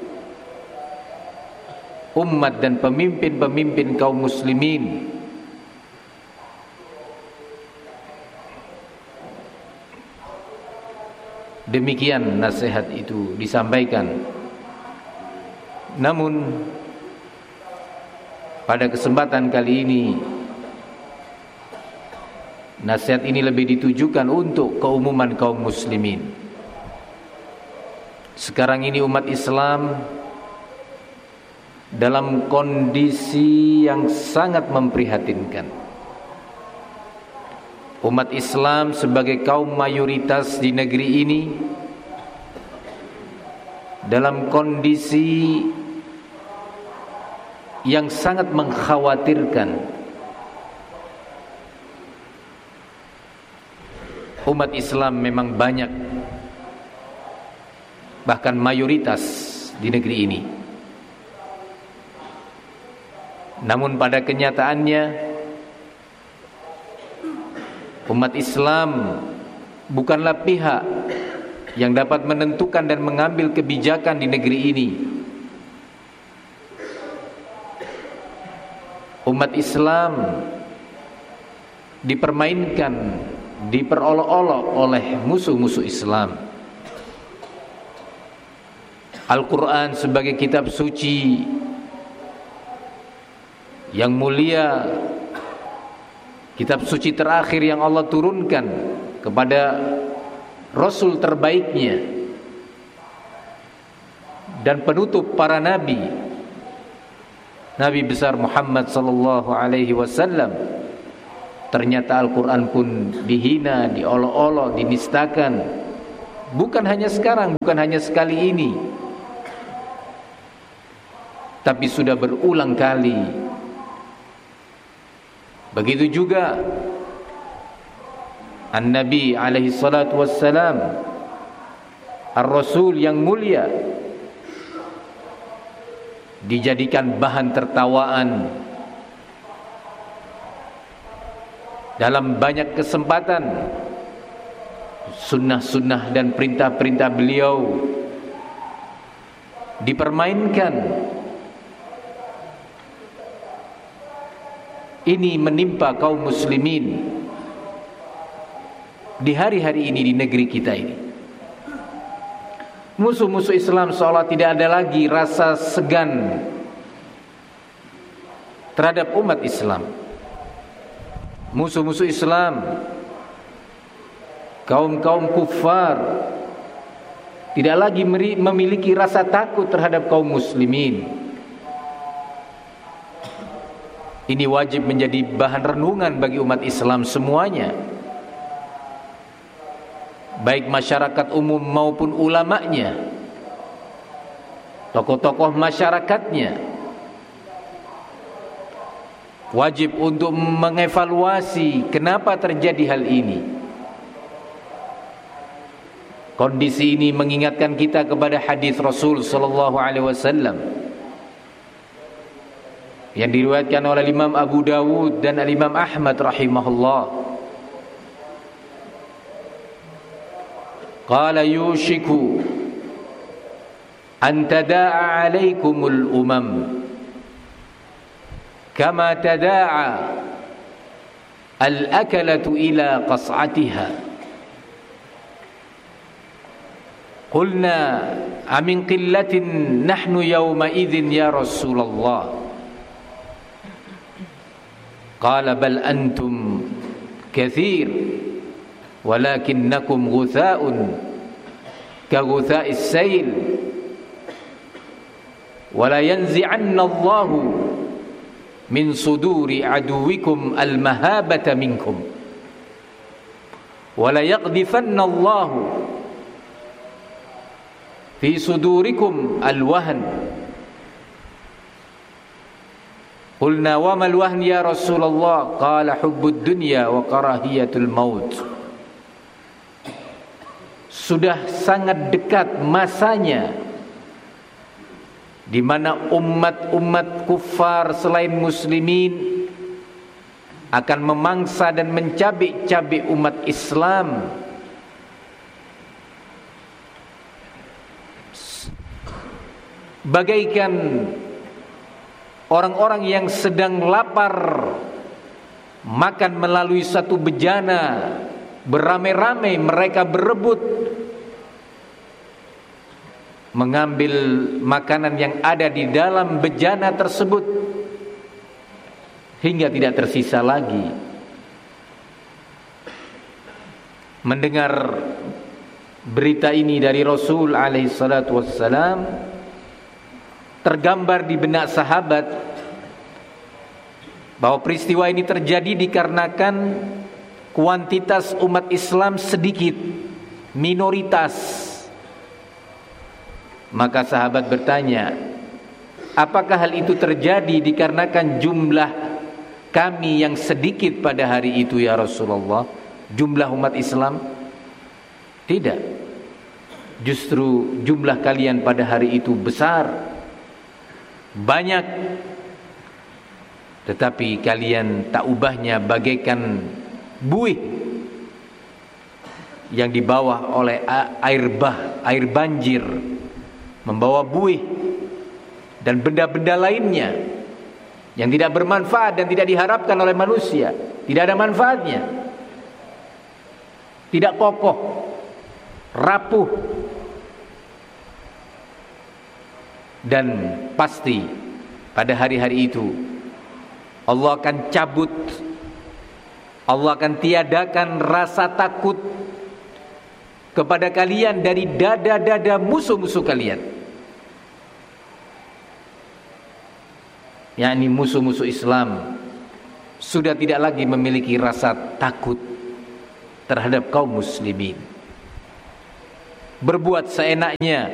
A: umat dan pemimpin-pemimpin kaum muslimin. Demikian nasihat itu disampaikan. Namun pada kesempatan kali ini nasihat ini lebih ditujukan untuk keumuman kaum muslimin. Sekarang ini umat Islam dalam kondisi yang sangat memprihatinkan. Umat Islam sebagai kaum mayoritas di negeri ini dalam kondisi yang sangat mengkhawatirkan. Umat Islam memang banyak, bahkan mayoritas di negeri ini. Namun pada kenyataannya umat Islam bukanlah pihak yang dapat menentukan dan mengambil kebijakan di negeri ini. Umat Islam dipermainkan, diperolok-olok oleh musuh-musuh Islam. Al-Quran sebagai kitab suci yang mulia, kitab suci terakhir yang Allah turunkan kepada Rasul terbaiknya dan penutup para nabi, Nabi besar Muhammad sallallahu alaihi wasallam. Ternyata Al-Quran pun dihina, diolok-olok, dinistakan. Bukan hanya sekarang, bukan hanya sekali ini, tapi sudah berulang kali. Begitu juga An-Nabi alaihi salatu wassalam, Ar-Rasul yang mulia, dijadikan bahan tertawaan dalam banyak kesempatan. Sunnah-sunnah dan perintah-perintah beliau dipermainkan. Ini menimpa kaum muslimin di hari-hari ini di negeri kita ini. Musuh-musuh Islam seolah tidak ada lagi rasa segan terhadap umat Islam. Musuh-musuh Islam, kaum-kaum kufar, tidak lagi memiliki rasa takut terhadap kaum muslimin. Ini wajib menjadi bahan renungan bagi umat Islam semuanya, baik masyarakat umum maupun ulamanya, tokoh-tokoh masyarakatnya. Wajib untuk mengevaluasi kenapa terjadi hal ini. Kondisi ini mengingatkan kita kepada hadis Rasul sallallahu alaihi wasallam yang diriwayatkan oleh Imam Abu Dawud dan Imam Ahmad rahimahullah. Qala yushiku an tada'a 'alaikumul umam kama tada'a al-akalatu ila qas'atiha. Qulna amin qillatin nahnu yawma idzin ya Rasulullah. Qala bal antum kathir walakinnakum ghutha'un ka ghutha'is sayl wala yanzi'anna Allahu min suduri aduwikum al-mahabata minkum wala yaqdhifanna Allahu fi sudurikum al-wahn. Qulna wa mal wahn ya Rasulullah? Qala hubbud dunya wa karahiyatul maut. Sudah sangat dekat masanya di mana umat-umat kufar selain muslimin akan memangsa dan mencabik-cabik umat Islam. Bagaikan orang-orang yang sedang lapar makan melalui satu bejana, beramai-ramai mereka berebut mengambil makanan yang ada di dalam bejana tersebut hingga tidak tersisa lagi. Mendengar berita ini dari Rasul alaihi salatu wassalam, tergambar di benak sahabat bahwa peristiwa ini terjadi dikarenakan kuantitas umat Islam sedikit, minoritas. Maka sahabat bertanya, apakah hal itu terjadi dikarenakan jumlah kami yang sedikit pada hari itu ya Rasulullah, jumlah umat Islam? Tidak. Justru jumlah kalian pada hari itu besar, banyak, tetapi kalian tak ubahnya bagaikan buih yang dibawa oleh air banjir, membawa buih dan benda-benda lainnya yang tidak bermanfaat dan tidak diharapkan oleh manusia, tidak ada manfaatnya, tidak kokoh, rapuh. Dan pasti pada hari-hari itu Allah akan cabut, Allah akan tiadakan rasa takut kepada kalian dari dada-dada musuh-musuh kalian. yakni musuh-musuh Islam, sudah tidak lagi memiliki rasa takut terhadap kaum muslimin. Berbuat seenaknya,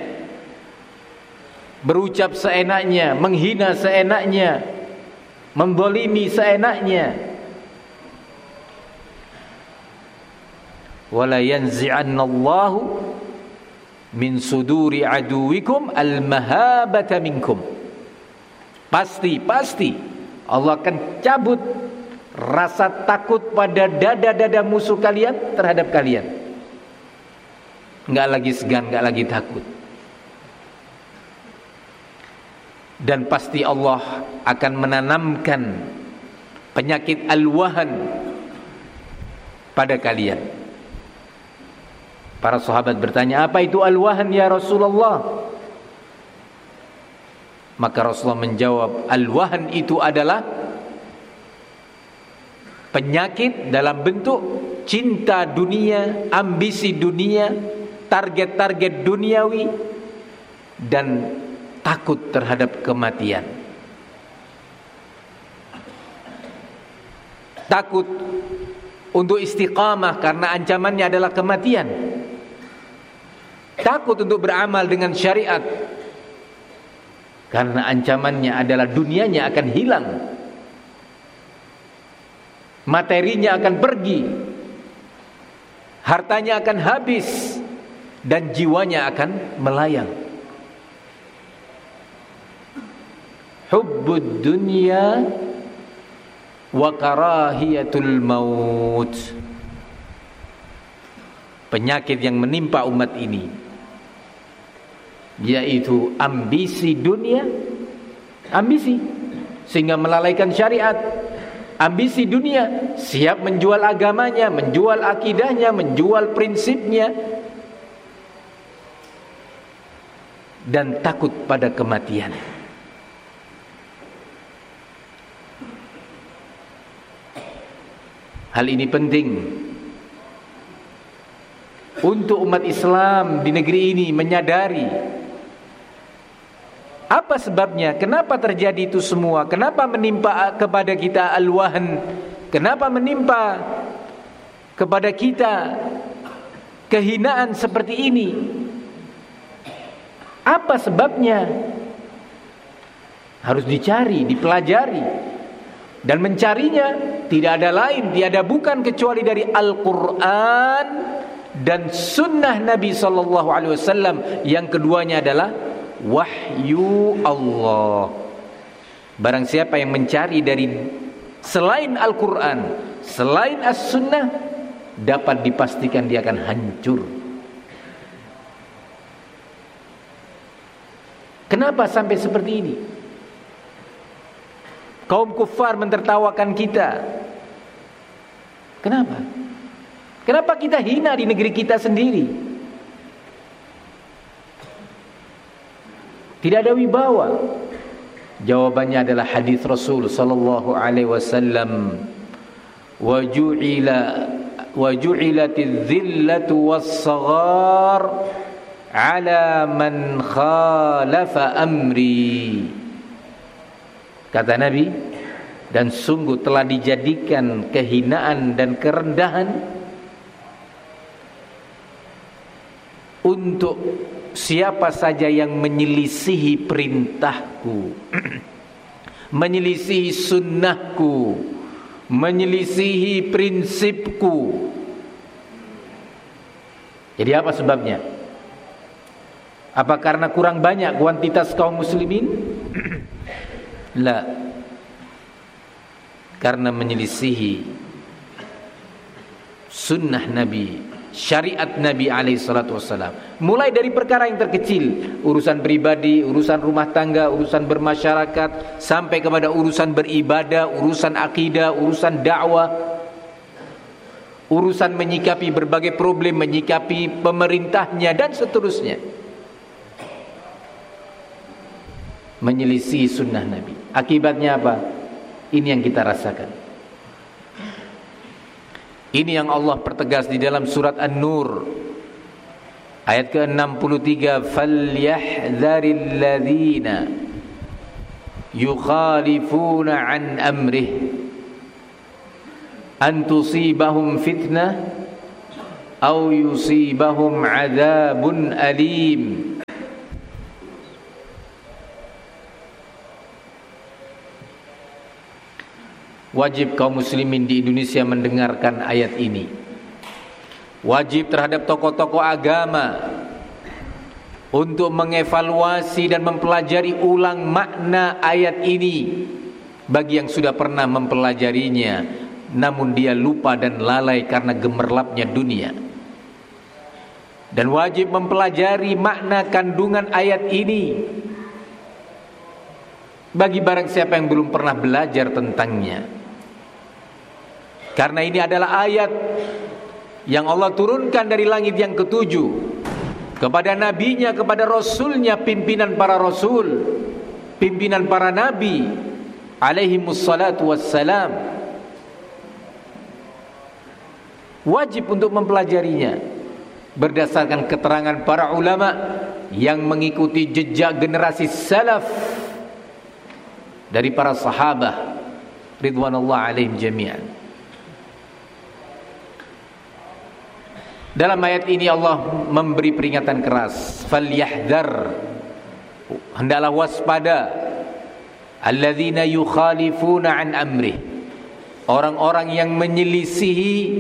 A: berucap seenaknya, menghina seenaknya, menzalimi seenaknya. Wala yanzi'annallahu min suduri aduwikum al-mahabata minkum. Pasti Allah akan cabut rasa takut pada dada-dada musuh kalian terhadap kalian. Enggak lagi segan, enggak lagi takut. Dan pasti Allah akan menanamkan penyakit al-wahan pada kalian. Para sahabat bertanya, apa itu al-wahan ya Rasulullah? Maka Rasulullah menjawab, al-wahan itu adalah penyakit dalam bentuk cinta dunia, ambisi dunia, target-target duniawi, dan takut terhadap kematian. Takut untuk istiqamah karena ancamannya adalah kematian. Takut untuk beramal dengan syariat karena ancamannya adalah dunianya akan hilang, materinya akan pergi, hartanya akan habis, dan jiwanya akan melayang. Hubbud dunya wa karahiyatul maut. Penyakit yang menimpa umat ini yaitu ambisi dunia, ambisi sehingga melalaikan syariat. Ambisi dunia, siap menjual agamanya, menjual akidahnya, menjual prinsipnya, dan takut pada kematian. Hal ini penting untuk umat Islam di negeri ini menyadari apa sebabnya, kenapa terjadi itu semua, kenapa menimpa kepada kita al-wahn, kenapa menimpa kepada kita kehinaan seperti ini, apa sebabnya. Harus dicari, dipelajari, dan mencarinya tidak ada lain, tiada bukan kecuali dari Al-Quran dan Sunnah Nabi SAW. Yang keduanya adalah wahyu Allah. Barang siapa yang mencari dari selain Al-Quran, selain As-Sunnah, dapat dipastikan dia akan hancur. Kenapa sampai seperti ini? Kaum kufar mentertawakan kita. Kenapa? Kenapa kita hina di negeri kita sendiri? Tidak ada wibawa. Jawabannya adalah hadis Rasul sallallahu alaihi wasallam, wa ju'ilatidz zillatu was-saghar ala man khalafa amri. Kata Nabi, dan sungguh telah dijadikan kehinaan dan kerendahan untuk siapa saja yang menyelisihi perintahku, menyelisihi sunnahku, menyelisihi prinsipku. Jadi apa sebabnya? Apa karena kurang banyak kuantitas kaum muslimin? La. Karena menyelisihi sunnah Nabi, syariat Nabi alaihissalam. Mulai dari perkara yang terkecil, urusan pribadi, urusan rumah tangga, urusan bermasyarakat, sampai kepada urusan beribadah, urusan akidah, urusan dakwah, urusan menyikapi berbagai problem, menyikapi pemerintahnya, dan seterusnya. Menyelisih sunnah Nabi. Akibatnya apa? Ini yang kita rasakan. Ini yang Allah pertegas di dalam surat An-Nur ayat ke-63, "Falyahdharil ladzina yukhalifuna an amrih an tusibahum fitnah aw yusibahum adzabun alim. Wajib kaum muslimin di Indonesia mendengarkan ayat ini. Wajib terhadap tokoh-tokoh agama untuk mengevaluasi dan mempelajari ulang makna ayat ini. Bagi yang sudah pernah mempelajarinya namun dia lupa dan lalai karena gemerlapnya dunia. Dan wajib mempelajari makna kandungan ayat ini bagi barang siapa yang belum pernah belajar tentangnya. Karena ini adalah ayat yang Allah turunkan dari langit yang ketujuh kepada nabinya, kepada rasulnya, pimpinan para rasul, pimpinan para nabi alaihimus salatu wassalam. Wajib untuk mempelajarinya berdasarkan keterangan para ulama yang mengikuti jejak generasi salaf dari para sahabat ridwanullah alaihim jami'an. Dalam ayat ini Allah memberi peringatan keras, falyahdhar, hendaklah waspada, alladzina yukhalifuna an amrih, orang-orang yang menyelisihi,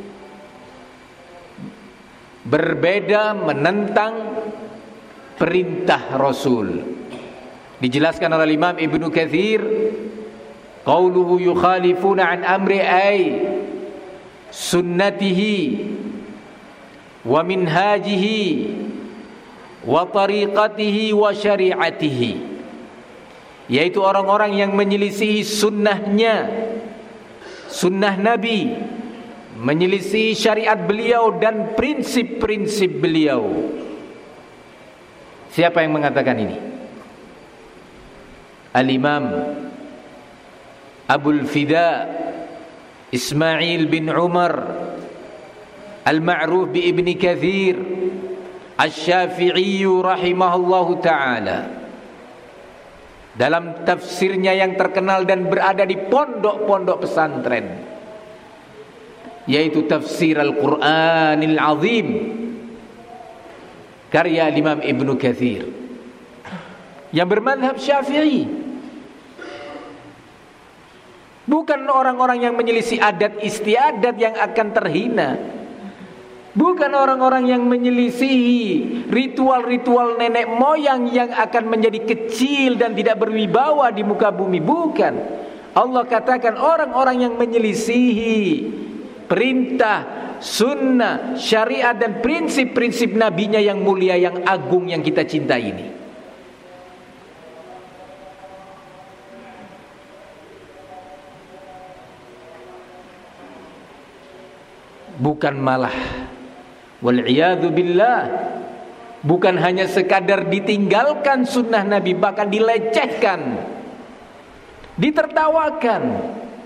A: berbeda, menentang perintah Rasul. Dijelaskan oleh Imam Ibnu Katsir, qauluhu yukhalifuna an amri ay sunnatihi wa minhajihi wa tariqatihi wa syari'atihi, yaitu orang-orang yang menyelisihi sunnahnya, sunnah Nabi, menyelisihi syariat beliau dan prinsip-prinsip beliau. Siapa yang mengatakan ini? Al-Imam Abul Fida Ismail bin Umar Al-Ma'ruf bi Ibni Katsir Asy-Syafi'i rahimahullahu ta'ala, dalam tafsirnya yang terkenal dan berada di pondok-pondok pesantren, yaitu tafsir Al-Qur'anil Azim karya Imam Ibnu Katsir yang bermadhab Syafi'i. Bukan orang-orang yang menyelisih adat istiadat yang akan terhina, bukan orang-orang yang menyelisihi ritual-ritual nenek moyang yang akan menjadi kecil dan tidak berwibawa di muka bumi. Bukan. Allah katakan orang-orang yang menyelisihi perintah, sunnah, syariat dan prinsip-prinsip nabinya yang mulia, yang agung, yang kita cintai ini. Bukan malah, wal'iyadzu billah, bukan hanya sekadar ditinggalkan sunnah Nabi, bahkan dilecehkan, ditertawakan.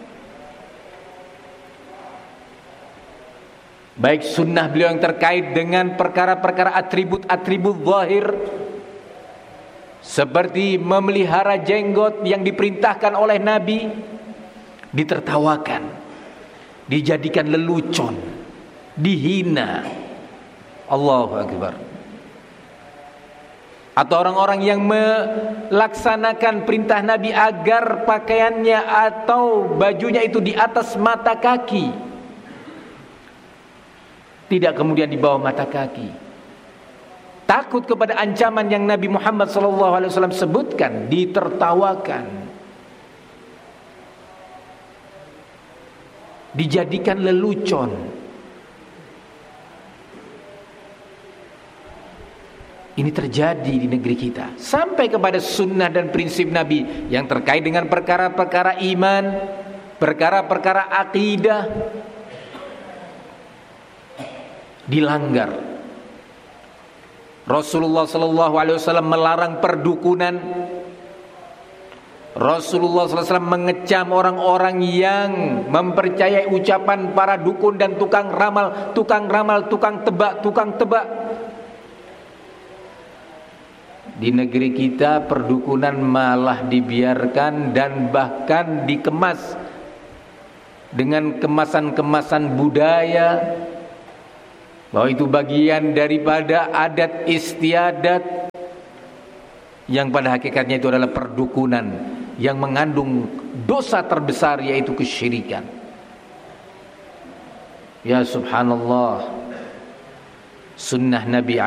A: Baik sunnah beliau yang terkait dengan perkara-perkara atribut-atribut zahir, seperti memelihara jenggot yang diperintahkan oleh Nabi, ditertawakan, dijadikan lelucon, dihina. Allahu Akbar. Atau orang-orang yang melaksanakan perintah Nabi agar pakaiannya atau bajunya itu di atas mata kaki, tidak kemudian di bawah mata kaki. Takut kepada ancaman yang Nabi Muhammad SAW sebutkan, ditertawakan, dijadikan lelucon. Ini terjadi di negeri kita, sampai kepada sunnah dan prinsip Nabi yang terkait dengan perkara-perkara iman, perkara-perkara akidah dilanggar. Rasulullah SAW melarang perdukunan. Rasulullah SAW mengecam orang-orang yang mempercayai ucapan para dukun dan tukang ramal, tukang tebak. Di negeri kita perdukunan malah dibiarkan dan bahkan dikemas dengan kemasan-kemasan budaya, bahwa itu bagian daripada adat istiadat yang pada hakikatnya itu adalah perdukunan yang mengandung dosa terbesar, yaitu kesyirikan. Ya subhanallah, sunnah Nabi